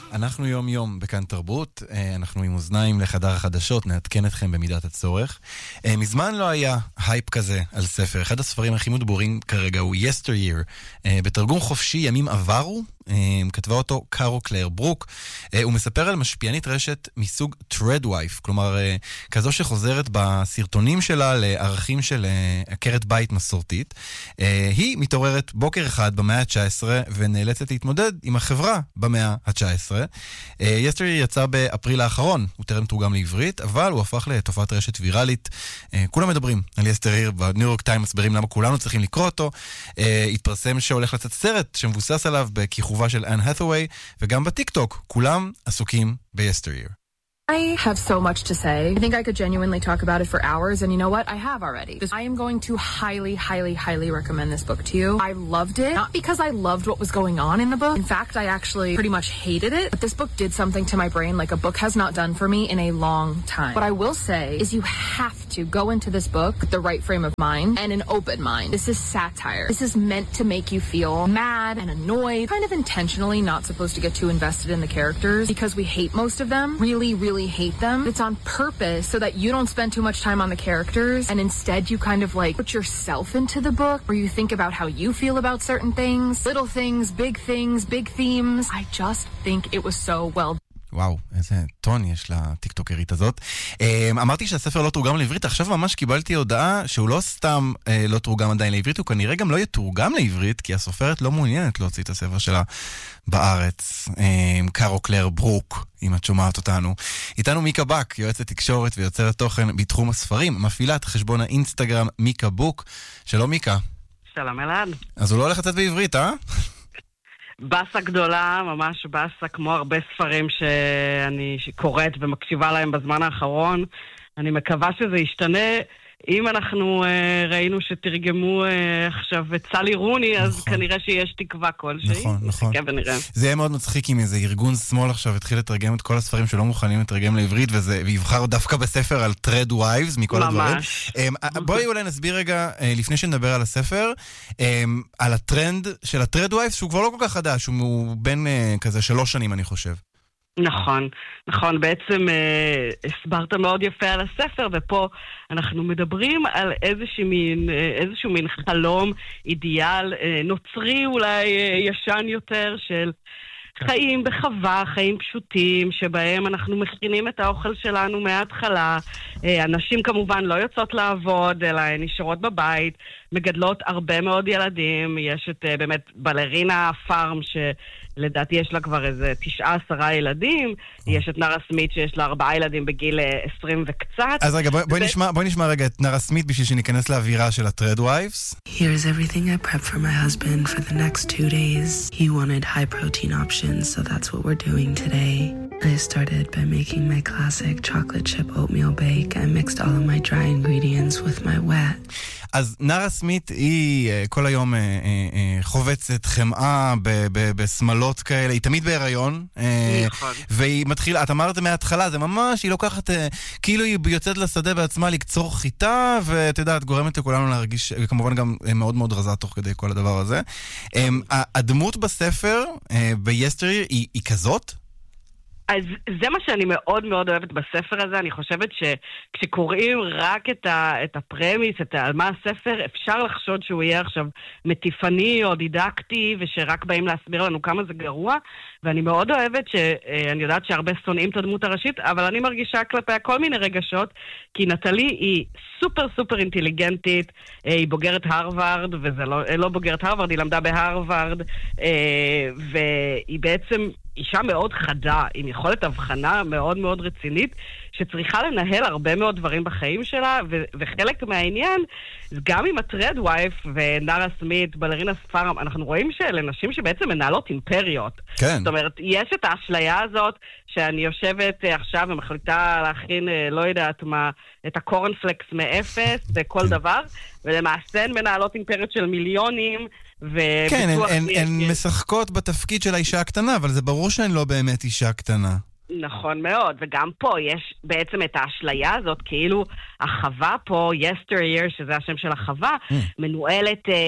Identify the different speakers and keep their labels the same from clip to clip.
Speaker 1: אנחנו יום יום בכאן תרבות, אנחנו עם אוזניים לחדר החדשות, נעדכן אתכם במידת הצורך. מזמן לא היה הייפ כזה על ספר, אחד הספרים הכי מדוברים כרגע הוא Yesteryear, בתרגום חופשי ימים עברו, כתבה אותו קארו קלר ברוק. הוא מספר על משפיענית רשת מסוג Treadwife, כלומר כזו שחוזרת בסרטונים שלה לערכים של עקרת בית מסורתית. היא מתעוררת בוקר אחד במאה ה-19 ונאלצת להתמודד עם החברה במאה ה-19. Yesteryear יצא באפריל האחרון, הוא טרם תורגם לעברית, אבל הוא הפך לתופעת רשת ויראלית. כולם מדברים על Yesteryear, בניו יורק טיימס מסבירים למה כולנו צריכים לקרוא אותו. התפרסם שהולך לצאת סרט שמבוסס עליו בכיכובה של אן האת'ווי, וגם בטיק-טוק כולם עסוקים ב-Yesteryear.
Speaker 2: I have so much to say. I think I could genuinely talk about it for hours, and you know what? I have already. I am going to highly, highly, highly recommend this book to you. I loved it, not because I loved what was going on in the book. In fact, I actually pretty much hated it, but this book did something to my brain like a book has not done for me in a long time. What I will say is you have to go into this book with the right frame of mind and an open mind. This is satire. This is meant to make you feel mad and annoyed, kind of intentionally not supposed to get too invested in the characters because we hate most of them, really, really hate them. It's on purpose so that you don't spend too much time on the characters and instead you kind of like put yourself into the book where you think about how you feel about certain things, little things, big themes. I just think it was so well done.
Speaker 1: וואו, איזה טון יש לטיקטוקרית הזאת. אמרתי שהספר לא תורגם לעברית, עכשיו ממש קיבלתי הודעה שהוא לא סתם לא תורגם עדיין לעברית, הוא כנראה גם לא יתורגם לעברית, כי הסופרת לא מעוניינת להוציא את הספר שלה בארץ. קארו קלר ברוק, אם את שומעת אותנו. איתנו מיקה בק, יועצת תקשורת ויוצרת תוכן בתחום הספרים, מפעילת חשבון האינסטגרם מיקה בוק. שלום מיקה.
Speaker 3: שלום אלעד.
Speaker 1: אז הוא לא הולך לצאת בעברית, אה?
Speaker 3: בסה גדולה, ממש בסה, כמו הרבה ספרים שאני קוראת ומקשיבה להם בזמן האחרון. אני מקווה שזה ישתנה. אם אנחנו ראינו שתרגמו עכשיו את סלי רוני, אז כנראה שיש תקווה כלשהי.
Speaker 1: נכון. זה יהיה מאוד מצחיק אם איזה ארגון שמאל עכשיו התחיל לתרגם את כל הספרים שלא מוכנים לתרגם לעברית, ויבחר דווקא בספר על Treadwives מכל הדברים. בואי אולי נסביר רגע, לפני שנדבר על הספר, על הטרנד של ה-Treadwives, שהוא כבר לא כל כך חדש, הוא בין כזה 3 שנים אני חושב.
Speaker 3: נכון, בעצם הסברת מאוד יפה על הספר, ופה אנחנו מדברים על איזשהו מין חלום, אידיאל, נוצרי אולי ישן יותר של חיים בחווה, חיים פשוטים, שבהם אנחנו מכינים את האוכל שלנו מההתחלה. אנשים כמובן לא יוצאות לעבוד, אלא נשארות בבית, מגדלות הרבה מאוד ילדים. יש את באמת בלרינה פארם, שלדעתי יש לה כבר איזה 9-10 ילדים. יש את נרה סמית שיש לה 4 ילדים בגיל 20 וקצת.
Speaker 1: אז רגע, בואי נשמע רגע את נרה סמית בשביל שניכנס לאווירה של ה-Treadwives.
Speaker 4: Here's everything I prepped for my husband for the next 2 days. He wanted high protein options, so that's what we're doing today. I started by making my classic chocolate chip oatmeal bake. I mixed all of my dry ingredients with my wet.
Speaker 1: אז נרה סמית היא כל היום חובצת חמאה בסמלות כאלה, היא תמיד בהיריון, והיא מתחילה, את אמרת מההתחלה, זה ממש, היא לוקחת, כאילו היא יוצאת לשדה בעצמה לקצור חיטה, ואת יודעת, גורמת לכולנו להרגיש, כמובן גם מאוד מאוד רזה תוך כדי כל הדבר הזה. הדמות בספר, ב-Yesteryear, היא כזאת?
Speaker 3: אז זה מה שאני מאוד מאוד אוהבת בספר הזה. אני חושבת שכשקוראים רק את הפרמיס, על מה הספר, אפשר לחשוד שהוא יהיה עכשיו מטיפני או דידקטי, ושרק באים להסביר לנו כמה זה גרוע. ואני מאוד אוהבת שאני יודעת שהרבה שונאים את הדמות הראשית, אבל אני מרגישה כלפי כל מיני רגשות, כי נטלי היא סופר סופר אינטליגנטית, היא בוגרת הרווארד, וזה לא בוגרת הרווארד, היא למדה בהרווארד, והיא בעצם אישה מאוד חדה, עם יכולת הבחנה מאוד מאוד רצינית, שצריכה לנהל הרבה מאוד דברים בחיים שלה, וחלק מהעניין, גם עם הטרדווייף ונרה סמית, בלרינה פארם, אנחנו רואים שאלה נשים שבעצם מנהלות אימפריות.
Speaker 1: כן.
Speaker 3: זאת אומרת, יש את האשליה הזאת, שאני יושבת עכשיו ומחליטה להכין, לא יודעת מה, את הקורנפלקס מאפס, וכל דבר, ולמעשה הן מנהלות אימפריות של מיליונים,
Speaker 1: כן, הן משחקות בתפקיד של האישה הקטנה, אבל זה ברור שהן לא באמת אישה קטנה.
Speaker 3: נכון מאוד, וגם פה יש בעצם את האשליה הזאת, כאילו החווה פה, Yesteryear, שזה השם של החווה, מנוהלת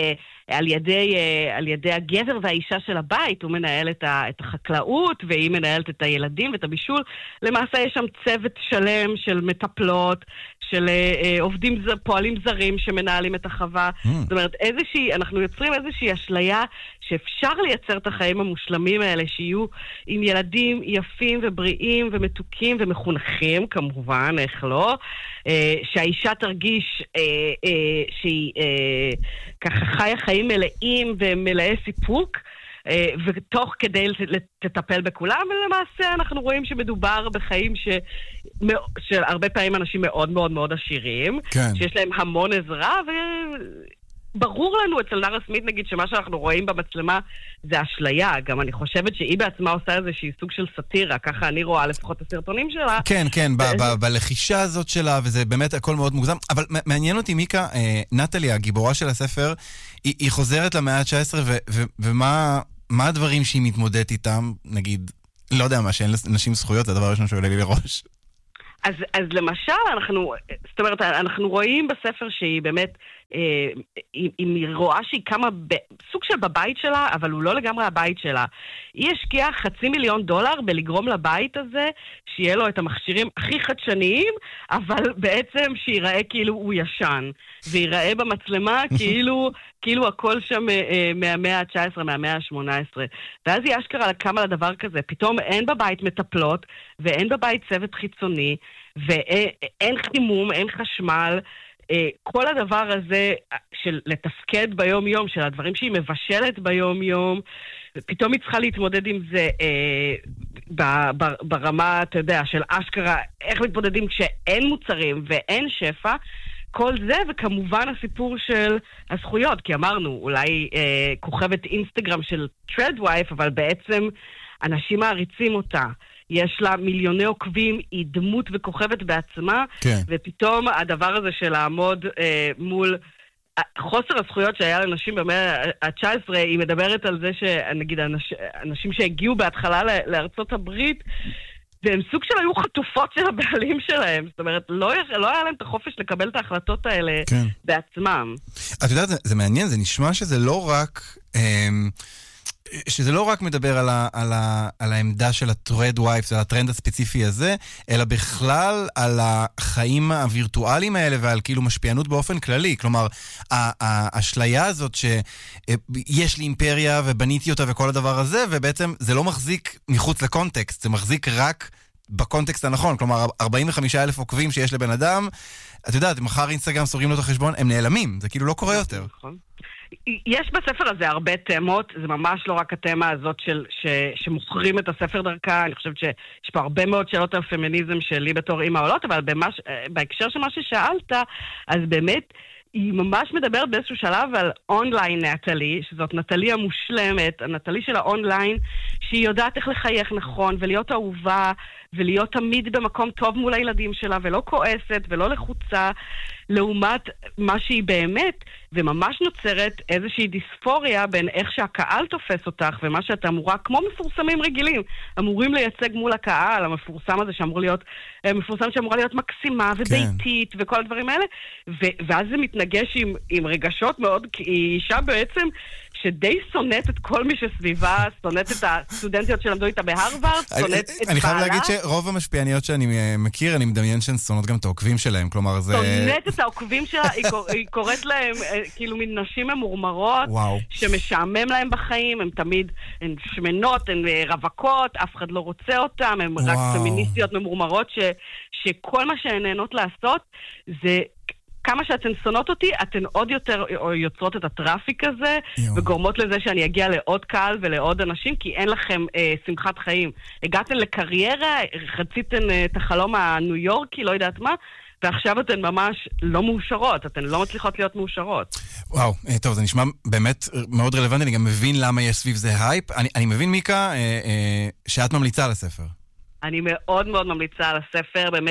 Speaker 3: על ידי הגבר והאישה של הבית, הוא מנהל את החקלאות, והיא מנהלת את הילדים ואת הבישול. למעשה יש שם צוות שלם של מטפלות, של פועלים זרים שמנהלים את החווה. זאת אומרת, אנחנו יוצרים איזושהי אשליה שאפשר לייצר את החיים המושלמים האלה, שיהיו עם ילדים יפים ובריאים ומתוקים ומחונכים, כמובן, איך לא, שהאישה תרגיש שהיא ככה חיה חיים מלאים ומלאי סיפוק, ותוך כדי לטפל בכולם, ולמעשה אנחנו רואים שמדובר בחיים של הרבה פעמים אנשים מאוד מאוד מאוד עשירים, כן. שיש להם המון עזרה, ברור לנו אצל נארה סמית, נגיד, שמה שאנחנו רואים במצלמה זה אשליה. גם אני חושבת שהיא בעצמה עושה איזושהי סוג של סאטירה, ככה אני רואה לפחות הסרטונים שלה.
Speaker 1: כן, כן, בלחישה הזאת שלה, וזה באמת הכל מאוד מוגזם. אבל מעניין אותי, מיקה, נטלי, הגיבורה של הספר, היא חוזרת למאה ה-19, ומה הדברים שהיא מתמודדת איתם, נגיד, לא יודע מה, שאין לנשים זכויות, זה הדבר הראשון שעולה לי לראש.
Speaker 3: אז למשל, אנחנו רואים בספר שהיא באמת, היא רואה שהיא קמה בסוג של בבית שלה, אבל הוא לא לגמרי הבית שלה. היא השקיעה $500,000 בלגרום לבית הזה, שיהיה לו את המכשירים הכי חדשניים, אבל בעצם שיראה כאילו הוא ישן, ויראה במצלמה כאילו הכל שם מהמאה ה-19, מהמאה ה-18. ואז היא אשכרה קמה לדבר כזה, פתאום אין בבית מטפלות, ואין בבית צוות חיצוני, ואין חימום, אין חשמל, כל הדבר הזה של לתפקד ביום יום, של הדברים שהיא מבשלת ביום יום, פתאום היא צריכה להתמודד עם זה ברמה, אתה יודע, של אשכרה, איך מתמודדים כשאין מוצרים ואין שפע, כל זה, וכמובן הסיפור של הזכויות, כי אמרנו, אולי כוכבת אינסטגרם של טרדווייף, אבל בעצם אנשים מעריצים אותה. יש לה מיליוני עוקבים, היא דמות וכוכבת בעצמה, כן. ופתאום הדבר הזה של לעמוד מול חוסר הזכויות שהיה לנשים במאה ה-19, היא מדברת על זה שנגיד אנשים שהגיעו בהתחלה לארצות הברית, והם סוג של היו חטופות של הבעלים שלהם. זאת אומרת, לא היה להם את החופש לקבל את ההחלטות האלה כן. בעצמם.
Speaker 1: את יודעת, זה מעניין, זה נשמע שזה לא רק מדבר על העמדה של הטרד וייפס, על הטרנד הספציפי הזה, אלא בכלל על החיים הווירטואליים האלה ועל כאילו משפיענות באופן כללי. כלומר, האשליה הזאת שיש לי אימפריה ובניתי אותה וכל הדבר הזה, ובעצם זה לא מחזיק מחוץ לקונטקסט, זה מחזיק רק בקונטקסט הנכון. כלומר, 45,000 עוקבים שיש לבן אדם, את יודעת, מחר אינסטגרם סוגרים לו את החשבון, הם נעלמים, זה כאילו לא קורה יותר. נכון.
Speaker 3: יש בספר הזה הרבה תמות, זה ממש לא רק התמה הזאת שמוכרים את הספר דרכה, אני חושבת שיש פה הרבה מאוד שאלות על פמיניזם שלי בתור אימא עולות, אבל בהקשר של מה ששאלת, אז באמת היא ממש מדברת באיזשהו שלב על אונליין נטלי, שזאת נטלי המושלמת, הנטלי של האונליין, שהיא יודעת איך לחייך נכון ולהיות אהובה, ולהיות תמיד במקום טוב מול הילדים שלה, ולא כועסת ולא לחוצה, לעומת מה שהיא באמת, וממש נוצרת איזושהי דיספוריה בין איך שהקהל תופס אותך, ומה שאתה אמורה, כמו מפורסמים רגילים, אמורים לייצג מול הקהל, המפורסם הזה מפורסם שאמורה להיות מקסימה וביתית, וכל הדברים האלה, ואז זה מתנגש עם רגשות מאוד, כי היא אישה בעצם שדי שונאת את כל מי שסביבה, שונאת את הסטודנטיות שלמדו איתה בהרווארד, שונאת את בעלה.
Speaker 1: אני חייב להגיד שרוב המשפיעניות שאני מכיר, אני מדמיין שהן שונאות גם את העוקבים שלהם, כלומר זה...
Speaker 3: שונאת את העוקבים שלה, היא קוראת להם כאילו מין נשים ממורמרות, שמשעמם להם בחיים, הן תמיד שמנות, הן רווקות, אף אחד לא רוצה אותם, הן רק פמיניסטיות ממורמרות, שכל מה שהן נהנות לעשות זה... כמה שאתן שונאות אותי, אתן עוד יותר יוצרות את הטראפיק הזה, וגורמות לזה שאני אגיע לעוד קהל ולעוד אנשים, כי אין לכם שמחת חיים. הגעתן לקריירה, חציתן את החלום הניו יורקי, לא יודעת מה, ועכשיו אתן ממש לא מאושרות, אתן לא מצליחות להיות מאושרות.
Speaker 1: וואו, טוב, זה נשמע באמת מאוד רלוונטי, אני גם מבין למה יש סביב זה הייפ. אני מבין, מיקה, שאת ממליצה על הספר.
Speaker 3: אני מאוד מאוד ממליצה על הספר, באמת,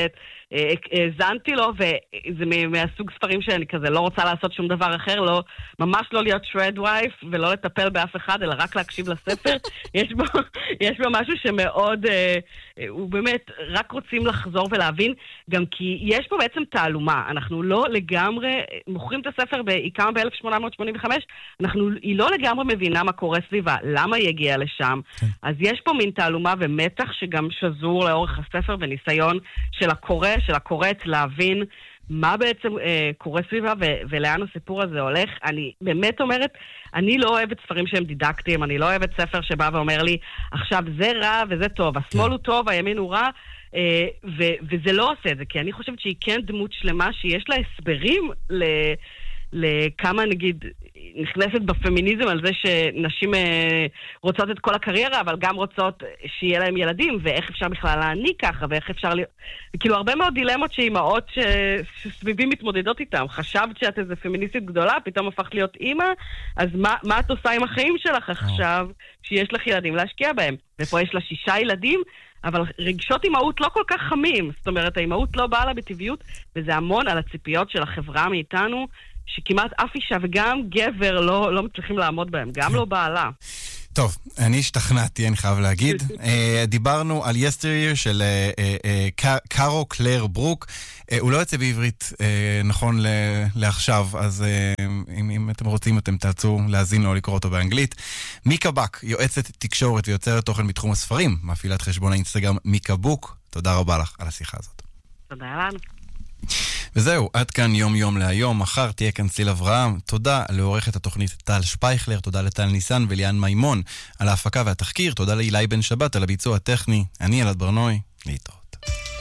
Speaker 3: האזנתי לו, וזה מהסוג ספרים שאני כזה לא רוצה לעשות שום דבר אחר, לא, ממש לא להיות shred wife ולא לטפל באף אחד, אלא רק להקשיב לספר. יש בו משהו שמאוד, הוא באמת, רק רוצים לחזור ולהבין, גם כי יש פה בעצם תעלומה, אנחנו לא לגמרי, מוכרים את הספר היא קמה ב-1885, היא לא לגמרי מבינה מה קורה סביבה, למה היא הגיעה לשם, אז יש פה מין תעלומה ומתח שגם שזור לאורך הספר, וניסיון של הקורא, של הקוראת להבין מה בעצם קורה סביבה ולאן הסיפור הזה הולך. אני באמת אומרת, אני לא אוהבת ספרים שהם דידקטיים, אני לא אוהבת ספר שבא ואומר לי, עכשיו זה רע וזה טוב, השמאל הוא טוב, הימין הוא רע, וזה לא עושה את זה, כי אני חושבת שהיא כן דמות שלמה שיש לה הסברים לכמה נגיד נכנסת בפמיניזם על זה שנשים רוצות את כל הקריירה, אבל גם רוצות שיהיה להם ילדים, ואיך אפשר בכלל להעניק ככה, ואיך אפשר כאילו הרבה מאוד דילמות שאימהות שסביבים מתמודדות איתם. חשבת שאת איזה פמיניסטית גדולה, פתאום הפכת להיות אימא, אז מה את עושה עם החיים שלך עכשיו שיש לך ילדים להשקיע בהם? ופה יש לה 6 ילדים, אבל רגשות אימהות לא כל כך חמים, זאת אומרת, האימהות לא באה לה בטבעיות, וזה המון על הציפיות של החברה מאיתנו, שכמעט אף אישה וגם גבר לא מצליחים לעמוד בהם, גם לא בעלה.
Speaker 1: טוב, אני השתכנעתי, אני חייב להגיד. דיברנו על Yesteryear של קארו קלר ברוק. הוא לא יוצא בעברית נכון לעכשיו, אז אם אתם רוצים, אתם תעצו להזין לו לקרוא אותו באנגלית. מיקה בק, יועצת תקשורת ויוצרת תוכן בתחום הספרים, מפעילת חשבון האינסטגרם מיקה בוק. תודה רבה לך על השיחה הזאת.
Speaker 3: תודה לנו.
Speaker 1: וזהו, עד כאן יום יום להיום. מחר תהיה כאן ציל אברהם. תודה לעורכת התוכנית טל שפייכלר, תודה לטל ניסן וליאן מימון על ההפקה והתחקיר, תודה לאילי בן שבת על הביצוע הטכני. אני אלעד ברנוי, להתראות.